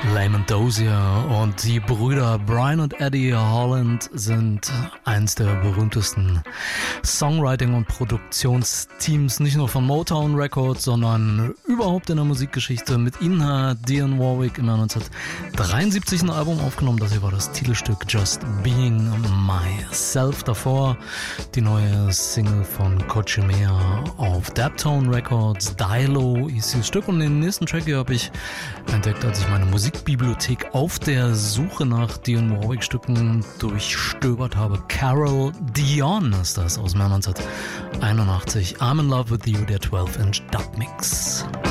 Lamont Dozier und die Brüder Brian und Eddie Holland sind eins der berühmtesten Songwriting- und Produktionsteams, nicht nur von Motown Records, sondern überhaupt in der Musikgeschichte. Mit ihnen hat Dionne Warwick im Jahr 1973 ein Album aufgenommen. Das hier war das Titelstück Just Being Myself. Davor die neue Single von Kochimea auf Daptone Records. Dilo hieß dieses Stück, und den nächsten Track hier habe ich entdeckt, als ich meine Musikbibliothek auf der Suche nach Dionne Warwick-Stücken durchstöbert habe. Carol Dion ist das aus dem Jahr 1981. I'm in Love with You, der 12-inch Dub-Mix.